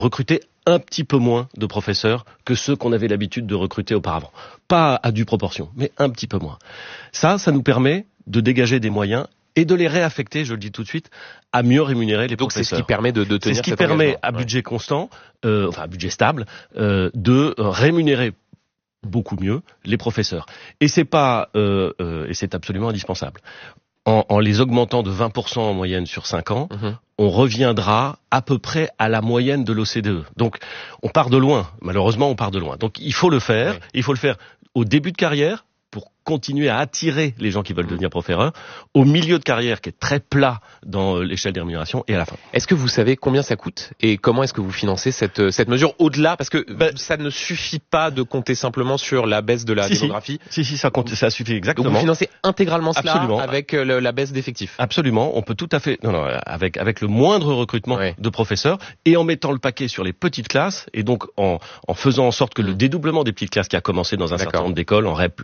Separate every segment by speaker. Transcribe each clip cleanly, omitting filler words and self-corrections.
Speaker 1: recruter un petit peu moins de professeurs que ceux qu'on avait l'habitude de recruter auparavant. Pas à due proportion, mais un petit peu moins. Ça nous permet de dégager des moyens et de les réaffecter, je le dis tout de suite, à mieux rémunérer les professeurs.
Speaker 2: Donc c'est ce qui permet de tenir cet engagement.
Speaker 1: C'est ce qui permet à budget constant, à budget stable, de rémunérer beaucoup mieux les professeurs. Et c'est absolument indispensable. En les augmentant de 20% en moyenne sur 5 ans, on reviendra à peu près à la moyenne de l'OCDE. Donc, on part de loin. Malheureusement, on part de loin. Donc, il faut le faire. Il faut le faire au début de carrière pour continuer à attirer les gens qui veulent devenir professeurs, au milieu de carrière qui est très plat dans l'échelle des rémunérations et à la fin.
Speaker 2: Est-ce que vous savez combien ça coûte et comment est-ce que vous financez cette mesure au-delà, parce que ça ne suffit pas de compter simplement sur la baisse de la démographie.
Speaker 1: Si, ça compte, ça suffit exactement.
Speaker 2: Donc vous financez intégralement cela
Speaker 1: Absolument.
Speaker 2: avec la baisse d'effectifs.
Speaker 1: Absolument, on peut tout à fait avec le moindre recrutement de professeurs et en mettant le paquet sur les petites classes et donc en faisant en sorte que le dédoublement des petites classes qui a commencé dans un certain nombre d'écoles en REP+,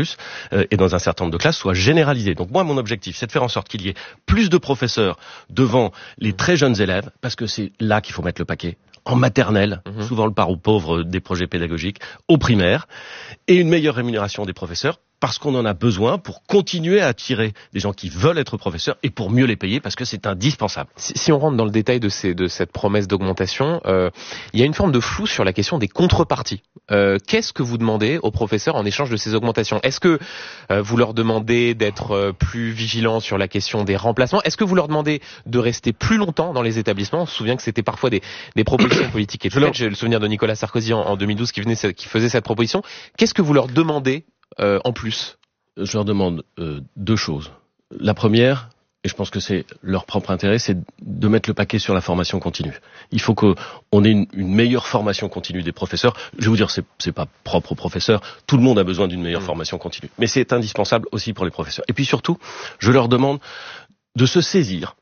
Speaker 1: et dans un certain nombre de classes soit généralisé. Donc moi, mon objectif, c'est de faire en sorte qu'il y ait plus de professeurs devant les très jeunes élèves, parce que c'est là qu'il faut mettre le paquet. En maternelle, souvent le parent pauvre des projets pédagogiques, au primaire, et une meilleure rémunération des professeurs, parce qu'on en a besoin pour continuer à attirer des gens qui veulent être professeurs et pour mieux les payer, parce que c'est indispensable.
Speaker 2: Si on rentre dans le détail de cette promesse d'augmentation, il y a une forme de flou sur la question des contreparties. Qu'est-ce que vous demandez aux professeurs en échange de ces augmentations? Est-ce que vous leur demandez d'être plus vigilants sur la question des remplacements? Est-ce que vous leur demandez de rester plus longtemps dans les établissements? On se souvient que c'était parfois des propositions politiques. Et j'ai le souvenir de Nicolas Sarkozy en 2012 qui faisait cette proposition. Qu'est-ce que vous leur demandez en plus?
Speaker 1: Je leur demande deux choses. La première, et je pense que c'est leur propre intérêt, c'est de mettre le paquet sur la formation continue. Il faut qu'on ait une meilleure formation continue des professeurs. Je vais vous dire, c'est pas propre aux professeurs. Tout le monde a besoin d'une meilleure formation continue. Mais c'est indispensable aussi pour les professeurs. Et puis surtout, je leur demande de se saisir,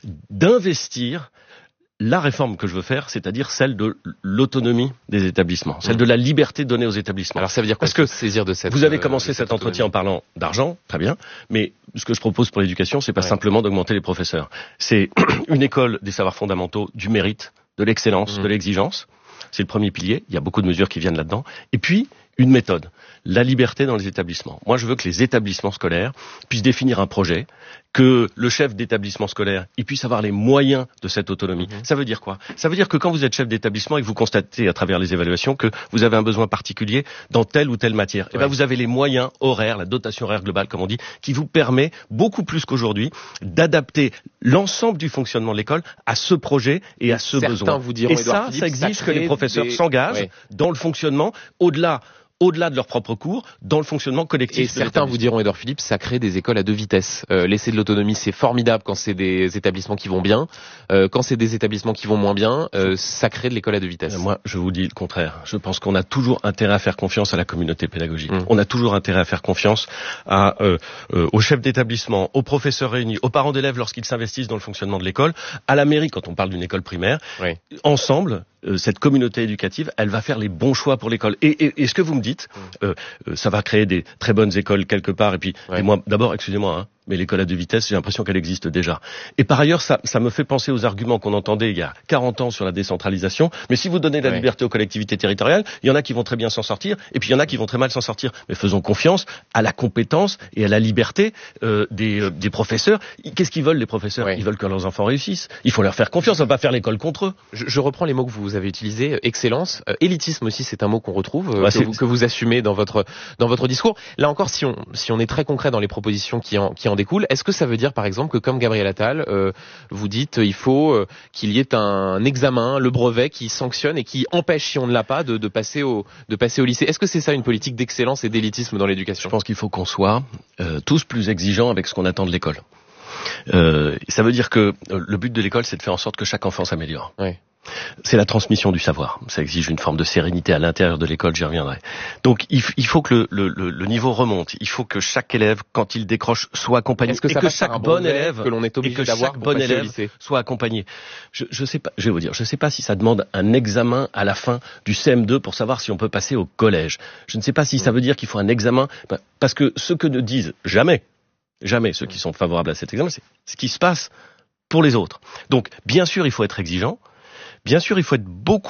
Speaker 1: d'investir la réforme que je veux faire, c'est-à-dire celle de l'autonomie des établissements, celle de la liberté donnée aux établissements.
Speaker 2: Alors ça veut dire quoi? Parce que saisir de cette.
Speaker 1: Vous avez commencé cet entretien en parlant d'argent, très bien, mais ce que je propose pour l'éducation, c'est pas simplement d'augmenter les professeurs. C'est une école des savoirs fondamentaux, du mérite, de l'excellence, de l'exigence. C'est le premier pilier. Il y a beaucoup de mesures qui viennent là-dedans. Et puis, une méthode. La liberté dans les établissements. Moi, je veux que les établissements scolaires puissent définir un projet, que le chef d'établissement scolaire, il puisse avoir les moyens de cette autonomie. Ça veut dire quoi? Ça veut dire que quand vous êtes chef d'établissement et que vous constatez à travers les évaluations que vous avez un besoin particulier dans telle ou telle matière, et ben vous avez les moyens horaires, la dotation horaire globale, comme on dit, qui vous permet beaucoup plus qu'aujourd'hui d'adapter l'ensemble du fonctionnement de l'école à ce projet et à ce besoin.
Speaker 2: Vous diront,
Speaker 1: et ça exige que les professeurs s'engagent dans le fonctionnement au-delà de leurs propres cours, dans le fonctionnement collectif.
Speaker 2: Et certains vous diront, Édouard Philippe, ça crée des écoles à deux vitesses. Laisser de l'autonomie, c'est formidable quand c'est des établissements qui vont bien. Quand c'est des établissements qui vont moins bien, ça crée de l'école à deux vitesses.
Speaker 1: Moi, je vous dis le contraire. Je pense qu'on a toujours intérêt à faire confiance à la communauté pédagogique. On a toujours intérêt à faire confiance aux chefs d'établissement, aux professeurs réunis, aux parents d'élèves lorsqu'ils s'investissent dans le fonctionnement de l'école, à la mairie quand on parle d'une école primaire. Ensemble, cette communauté éducative, elle va faire les bons choix pour l'école. Et ce que vous me dites, ça va créer des très bonnes écoles quelque part. Et puis, et moi, d'abord, excusez-moi, mais l'école à deux vitesses, j'ai l'impression qu'elle existe déjà. Et par ailleurs, ça me fait penser aux arguments qu'on entendait il y a 40 ans sur la décentralisation. Mais si vous donnez la liberté aux collectivités territoriales, il y en a qui vont très bien s'en sortir, et puis il y en a qui vont très mal s'en sortir. Mais faisons confiance à la compétence et à la liberté des professeurs. Qu'est-ce qu'ils veulent, les professeurs? Ils veulent que leurs enfants réussissent. Il faut leur faire confiance, on va pas faire l'école contre eux.
Speaker 2: Je reprends les mots que vous avez utilisés. Excellence, élitisme aussi, c'est un mot qu'on retrouve, que vous assumez dans votre discours. Là encore, si on est très concret dans les propositions qui en découlent, est-ce que ça veut dire par exemple que comme Gabriel Attal, vous dites il faut qu'il y ait un examen, le brevet qui sanctionne et qui empêche, si on ne l'a pas, de passer au lycée? Est-ce que c'est ça une politique d'excellence et d'élitisme dans l'éducation?
Speaker 1: Je pense qu'il faut qu'on soit tous plus exigeants avec ce qu'on attend de l'école. Ça veut dire que le but de l'école, c'est de faire en sorte que chaque enfant s'améliore. C'est la transmission du savoir. Ça exige une forme de sérénité à l'intérieur de l'école, j'y reviendrai. Donc il faut que le niveau remonte. Il faut que chaque élève, quand il décroche, soit accompagné.
Speaker 2: Est-ce que ça
Speaker 1: et que chaque bon élève
Speaker 2: que l'on est obligé d'avoir pour passer au lycée
Speaker 1: soit accompagné. Je sais pas, je vais vous dire, je sais pas si ça demande un examen à la fin du CM2 pour savoir si on peut passer au collège. Je ne sais pas si ça veut dire qu'il faut un examen, parce que ce que ne disent jamais ceux qui sont favorables à cet examen, c'est ce qui se passe pour les autres. Donc bien sûr, il faut être exigeant. Bien sûr, il faut être beaucoup